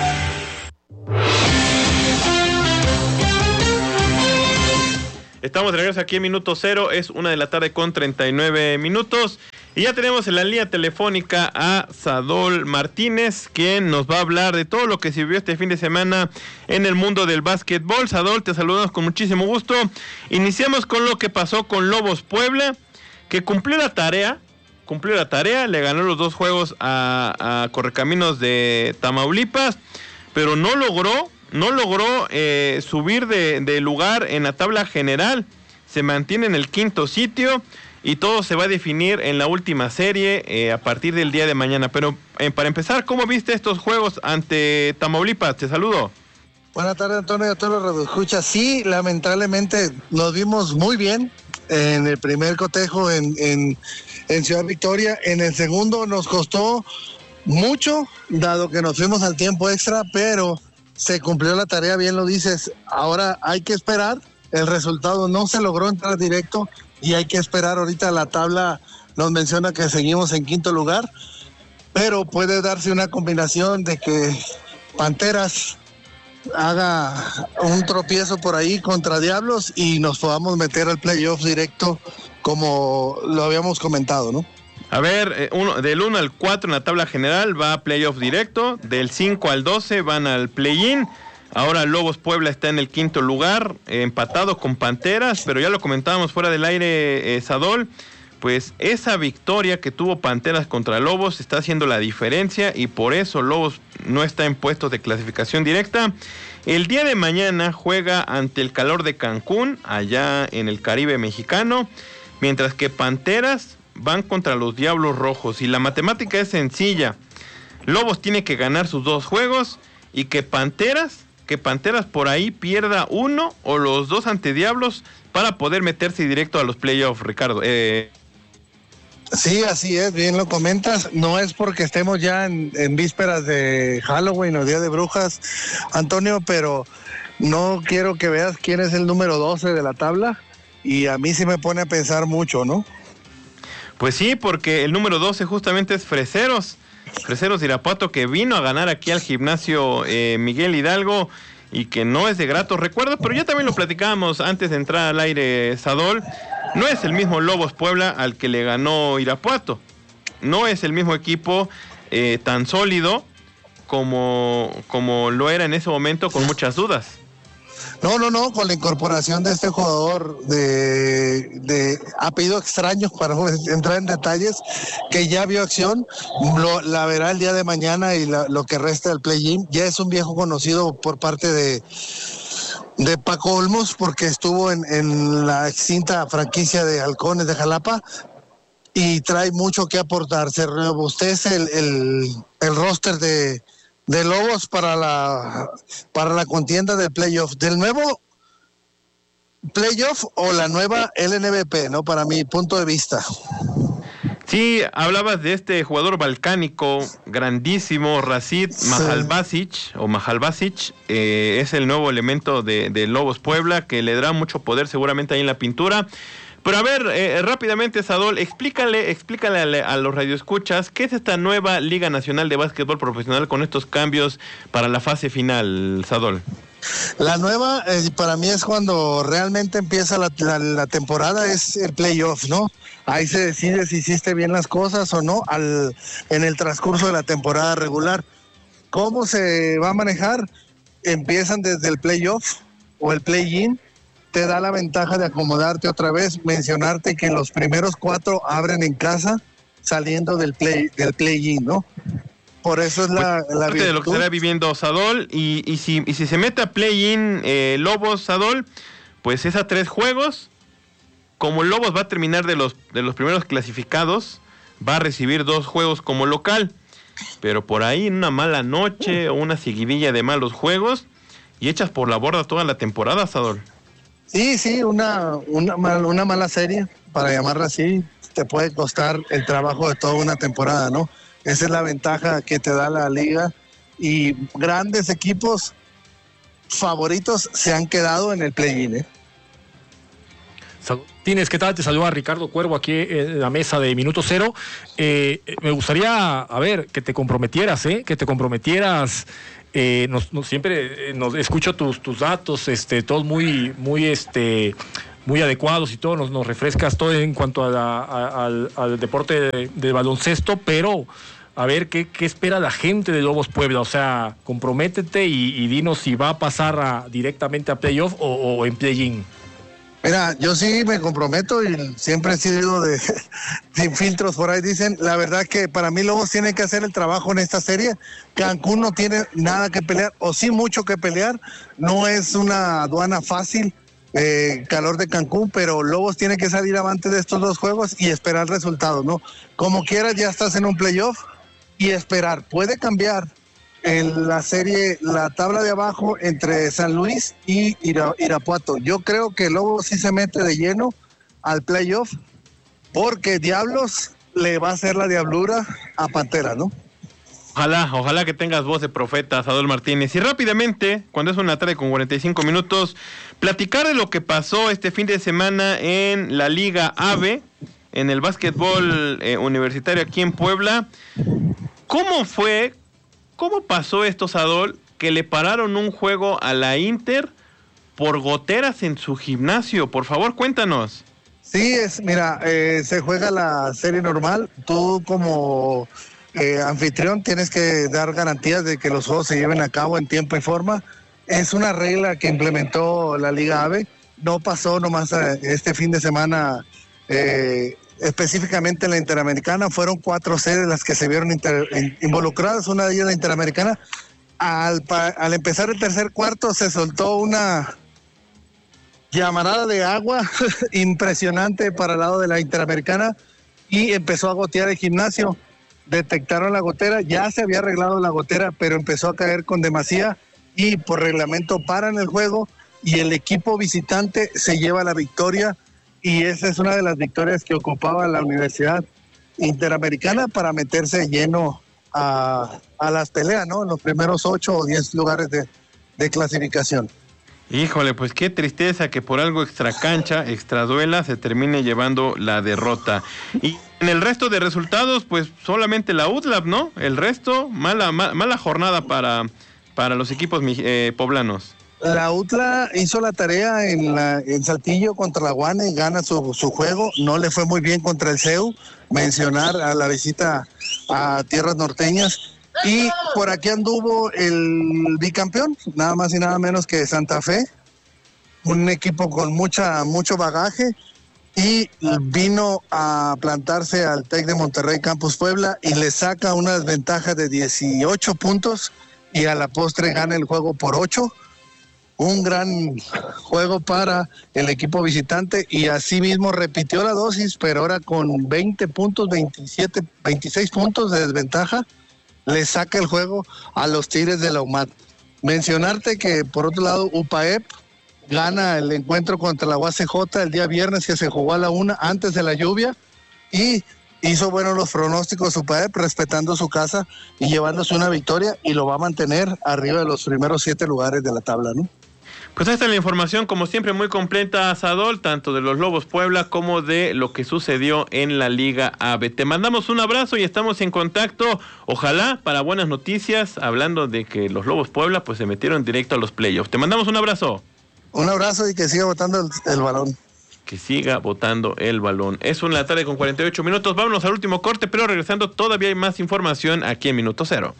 Estamos de regreso aquí en Minuto Cero, es 1:00 con 39 minutos. Y ya tenemos en la línea telefónica a Sadol Martínez, quien nos va a hablar de todo lo que se vivió este fin de semana en el mundo del básquetbol. Sadol, te saludamos con muchísimo gusto. Iniciamos con lo que pasó con Lobos Puebla, que cumplió la tarea, le ganó los 2 juegos a Correcaminos de Tamaulipas, pero no logró subir de lugar en la tabla general. Se mantiene en el 5º sitio y todo se va a definir en la última serie a partir del día de mañana. Pero para empezar, ¿cómo viste estos juegos ante Tamaulipas? Te saludo. Buenas tardes, Antonio, y a todos los radioescuchas. Sí, lamentablemente nos vimos muy bien en el primer cotejo en Ciudad Victoria. En el segundo nos costó mucho, dado que nos fuimos al tiempo extra, pero se cumplió la tarea, bien lo dices. Ahora hay que esperar, el resultado no se logró entrar directo y hay que esperar ahorita la tabla nos menciona que seguimos en quinto lugar, pero puede darse una combinación de que Panteras haga un tropiezo por ahí contra Diablos y nos podamos meter al playoff directo como lo habíamos comentado, ¿no? A ver, del 1 al 4 en la tabla general va a playoff directo, del 5 al 12 van al play-in. Ahora Lobos Puebla está en el quinto lugar, empatado con Panteras, pero ya lo comentábamos fuera del aire, Sadol, pues esa victoria que tuvo Panteras contra Lobos está haciendo la diferencia y por eso Lobos no está en puestos de clasificación directa. El día de mañana juega ante el Calor de Cancún, allá en el Caribe mexicano, mientras que Panteras van contra los Diablos Rojos y la matemática es sencilla. Lobos tiene que ganar sus 2 juegos y que Panteras por ahí pierda uno o los 2 ante Diablos para poder meterse directo a los playoffs, Ricardo. Sí, así es, bien lo comentas. No es porque estemos ya en vísperas de Halloween o Día de Brujas, Antonio, pero no quiero que veas quién es el número 12 de la tabla y a mí sí me pone a pensar mucho, ¿no? Pues sí, porque el número 12 justamente es Freseros de Irapuato, que vino a ganar aquí al gimnasio Miguel Hidalgo y que no es de gratos recuerdos, pero ya también lo platicábamos antes de entrar al aire, Sadol. No es el mismo Lobos Puebla al que le ganó Irapuato, no es el mismo equipo tan sólido como lo era en ese momento, con muchas dudas. No, con la incorporación de este jugador de apellido extraño, para entrar en detalles, que ya vio acción, la verá el día de mañana y lo que resta del play-in. Ya es un viejo conocido por parte de Paco Olmos, porque estuvo en la extinta franquicia de Halcones de Jalapa y trae mucho que aportar. Se robustece el roster de Lobos para la contienda del playoff, del nuevo playoff o la nueva LNBP, ¿no? Para mi punto de vista. Sí, hablabas de este jugador balcánico grandísimo, Racid Mahalbasic, es el nuevo elemento de Lobos Puebla, que le dará mucho poder seguramente ahí en la pintura. Pero a ver, rápidamente, Sadol, explícale a los radioescuchas qué es esta nueva Liga Nacional de Básquetbol Profesional con estos cambios para la fase final, Sadol. La nueva, para mí, es cuando realmente empieza la temporada, es el playoff, ¿no? Ahí se decide si hiciste bien las cosas o no en el transcurso de la temporada regular. ¿Cómo se va a manejar? Empiezan desde el playoff o el play-in. Te da la ventaja de acomodarte otra vez, mencionarte que los primeros 4 abren en casa saliendo del play-in, ¿no? Por eso es la virtud de lo que estará viviendo Sadol y si se mete a play-in Lobos, Sadol, pues es a 3 juegos. Como Lobos va a terminar de los primeros clasificados, va a recibir 2 juegos como local, pero por ahí una mala noche o una seguidilla de malos juegos y echas por la borda toda la temporada, Sadol. Sí, una mala serie, para llamarla así, te puede costar el trabajo de toda una temporada, ¿no? Esa es la ventaja que te da la liga y grandes equipos favoritos se han quedado en el play-in, ¿eh? Tienes, ¿qué tal? Te saluda Ricardo Cuervo aquí en la mesa de Minuto Cero. Me gustaría, que te comprometieras, siempre nos escucho tus datos, todos muy adecuados y todo, nos refrescas todo en cuanto al deporte de baloncesto, pero a ver qué espera la gente de Lobos Puebla, o sea, comprométete y dinos si va a pasar directamente a playoff o en play-in. Mira, yo sí me comprometo y siempre he sido sin filtros por ahí, dicen. La verdad que para mí Lobos tiene que hacer el trabajo en esta serie. Cancún no tiene nada que pelear, o sí mucho que pelear. No es una aduana fácil, Calor de Cancún, pero Lobos tiene que salir avante de estos 2 juegos y esperar resultados, ¿no? Como quieras, ya estás en un playoff y esperar. Puede cambiar en la serie, la tabla de abajo entre San Luis y Irapuato. Yo creo que Lobos sí se mete de lleno al playoff porque Diablos le va a hacer la diablura a Pantera, ¿no? Ojalá que tengas voz de profeta, Sadol Martínez. Y rápidamente, cuando es una tarde con 45 minutos, platicar de lo que pasó este fin de semana en la Liga AVE, en el básquetbol universitario aquí en Puebla. ¿Cómo pasó esto, Sadol, que le pararon un juego a la Inter por goteras en su gimnasio? Por favor, cuéntanos. Sí, se juega la serie normal. Tú como anfitrión tienes que dar garantías de que los juegos se lleven a cabo en tiempo y forma. Es una regla que implementó la Liga AVE. No pasó nomás este fin de semana, específicamente en la Interamericana. Fueron 4 series las que se vieron involucradas, una de ellas la Interamericana. Al empezar el tercer cuarto se soltó una llamarada de agua impresionante para el lado de la Interamericana y empezó a gotear el gimnasio. Detectaron la gotera, ya se había arreglado la gotera, pero empezó a caer con demasía y por reglamento paran el juego y el equipo visitante se lleva la victoria, y esa es una de las victorias que ocupaba la Universidad Interamericana para meterse lleno a las peleas, ¿no? En los primeros 8 o 10 lugares de clasificación. Híjole, pues qué tristeza que por algo extracancha, extraduela, se termine llevando la derrota. Y en el resto de resultados, pues solamente la UTLAP, ¿no? El resto, mala jornada para los equipos poblanos. La UTLA hizo la tarea en Saltillo contra la UANE, gana su juego, no le fue muy bien contra el CEU, mencionar a la visita a tierras norteñas. Y por aquí anduvo el bicampeón, nada más y nada menos que Santa Fe, un equipo con mucho bagaje, y vino a plantarse al TEC de Monterrey Campus Puebla y le saca una desventaja de 18 puntos y a la postre gana el juego por 8. Un gran juego para el equipo visitante y asimismo repitió la dosis, pero ahora con 20 puntos, 26 puntos de desventaja. Le saca el juego a los Tigres de la UMAT. Mencionarte que, por otro lado, UPAEP gana el encuentro contra la UACJ el día viernes, que se jugó a la 1 antes de la lluvia, y hizo buenos los pronósticos UPAEP, respetando su casa y llevándose una victoria, y lo va a mantener arriba de los primeros 7 lugares de la tabla, ¿no? Pues ahí está la información, como siempre, muy completa, Sadol, tanto de los Lobos Puebla como de lo que sucedió en la Liga AVE. Te mandamos un abrazo y estamos en contacto, ojalá para buenas noticias, hablando de que los Lobos Puebla pues se metieron directo a los playoffs. Te mandamos un abrazo. Un abrazo y que siga botando el balón. Que siga botando el balón. Es 1:48 PM. Vámonos al último corte, pero regresando todavía hay más información aquí en Minuto Cero.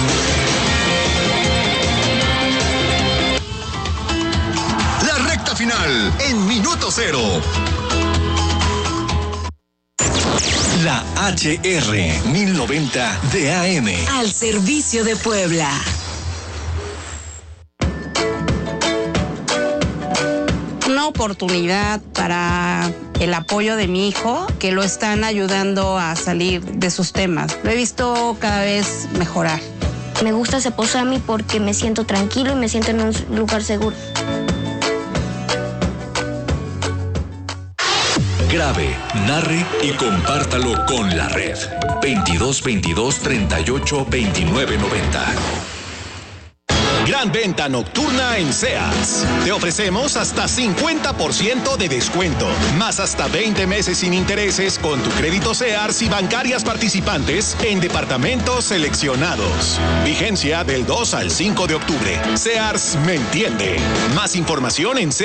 Final en Minuto Cero. La HR 1090 de AM. Al servicio de Puebla. Una oportunidad para el apoyo de mi hijo, que lo están ayudando a salir de sus temas. Lo he visto cada vez mejorar. Me gusta Ceposami porque me siento tranquilo y me siento en un lugar seguro. Grabe, narre y compártalo con la red. 2222 38 29 90. Gran venta nocturna en Sears. Te ofrecemos hasta 50% de descuento, más hasta 20 meses sin intereses con tu crédito Sears y bancarias participantes en departamentos seleccionados. Vigencia del 2 al 5 de octubre. Sears me entiende. Más información en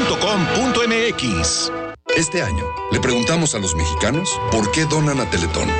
sears.com.mx. Este año le preguntamos a los mexicanos por qué donan a Teletón.